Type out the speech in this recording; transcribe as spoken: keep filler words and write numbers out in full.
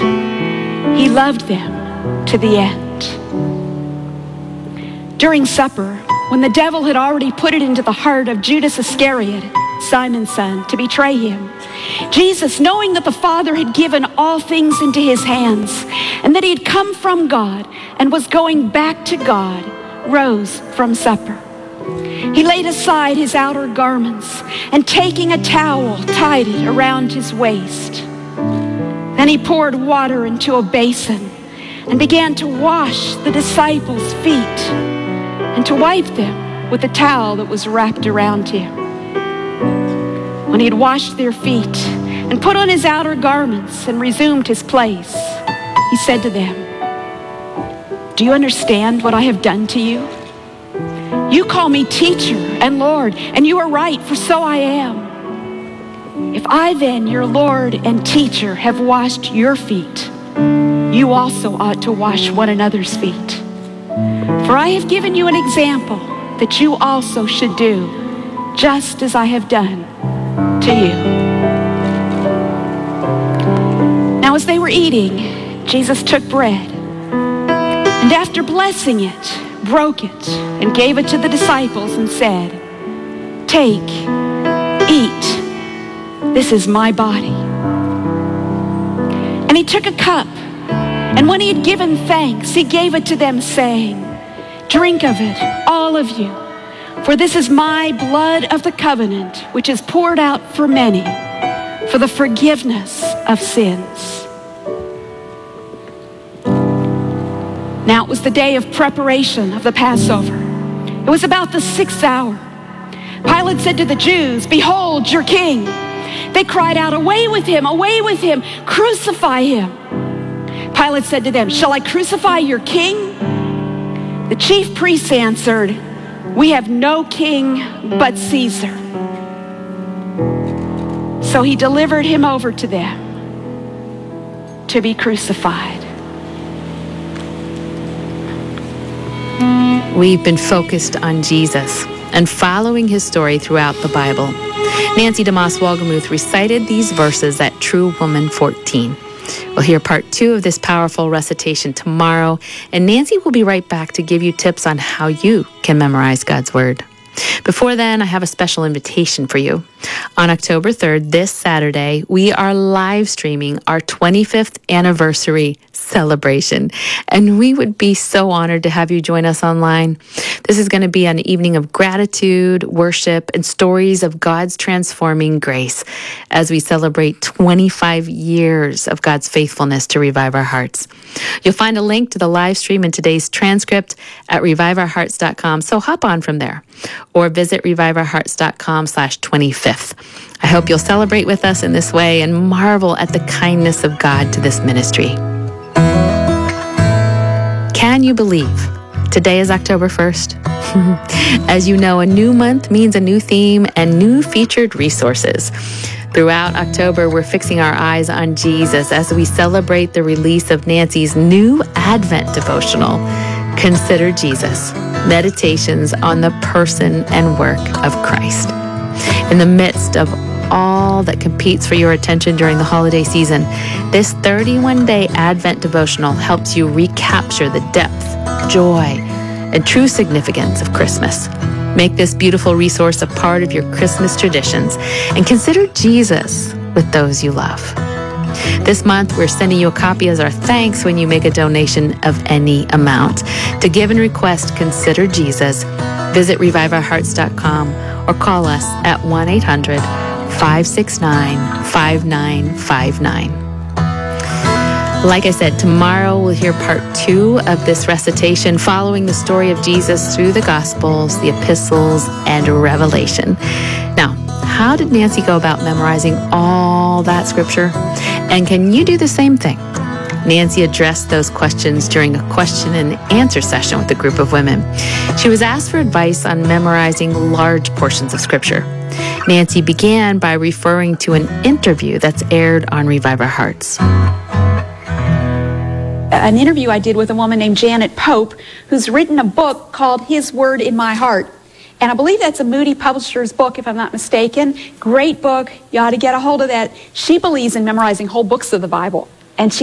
He loved them to the end. During supper, when the devil had already put it into the heart of Judas Iscariot, Simon's son, to betray him, Jesus, knowing that the Father had given all things into his hands and that he had come from God and was going back to God, rose from supper. He laid aside his outer garments and taking a towel, tied it around his waist. Then he poured water into a basin and began to wash the disciples' feet and to wipe them with the towel that was wrapped around him. When he had washed their feet and put on his outer garments and resumed his place, he said to them, "Do you understand what I have done to you? You call me teacher and Lord, and you are right, for so I am. If I then, your Lord and teacher, have washed your feet, you also ought to wash one another's feet. For I have given you an example that you also should do, just as I have done to you." Now as they were eating, Jesus took bread, and after blessing it, broke it, and gave it to the disciples and said, "Take, eat, this is my body." And he took a cup, and when he had given thanks, he gave it to them, saying, "Drink of it, all of you, for this is my blood of the covenant, which is poured out for many for the forgiveness of sins." Now it was the day of preparation of the Passover. It was about the sixth hour. Pilate said to the Jews, "Behold your king." They cried out, "Away with him, away with him, crucify him." Pilate said to them, "Shall I crucify your king?" The chief priests answered, "We have no king but Caesar." So he delivered him over to them to be crucified. We've been focused on Jesus and following his story throughout the Bible. Nancy DeMoss Wolgemuth recited these verses at True Woman fourteen. We'll hear part two of this powerful recitation tomorrow, and Nancy will be right back to give you tips on how you can memorize God's Word. Before then, I have a special invitation for you. On October third, this Saturday, we are live streaming our twenty-fifth anniversary celebration, and we would be so honored to have you join us online. This is going to be an evening of gratitude, worship, and stories of God's transforming grace as we celebrate twenty-five years of God's faithfulness to Revive Our Hearts. You'll find a link to the live stream and today's transcript at revive our hearts dot com, so hop on from there, or visit revive our hearts dot com slash twenty-fifth. I hope you'll celebrate with us in this way and marvel at the kindness of God to this ministry. Can you believe today is October first? As you know, a new month means a new theme and new featured resources. Throughout October, we're fixing our eyes on Jesus as we celebrate the release of Nancy's new Advent devotional, Consider Jesus, Meditations on the Person and Work of Christ. In the midst of all that competes for your attention during the holiday season, this thirty-one day Advent devotional helps you recapture the depth, joy, and true significance of Christmas. Make this beautiful resource a part of your Christmas traditions and consider Jesus with those you love. This month, we're sending you a copy as our thanks when you make a donation of any amount. To give and request Consider Jesus, visit revive our hearts dot com or call us at one eight hundred, five six nine, five nine five nine. Like I said, tomorrow we'll hear part two of this recitation following the story of Jesus through the Gospels, the Epistles, and Revelation. Now, how did Nancy go about memorizing all that scripture? And can you do the same thing? Nancy addressed those questions during a question and answer session with a group of women. She was asked for advice on memorizing large portions of scripture. Nancy began by referring to an interview that's aired on Revive Our Hearts. An interview I did with a woman named Janet Pope, who's written a book called His Word in My Heart. And I believe that's a Moody Publishers book, if I'm not mistaken. Great book. You ought to get a hold of that. She believes in memorizing whole books of the Bible.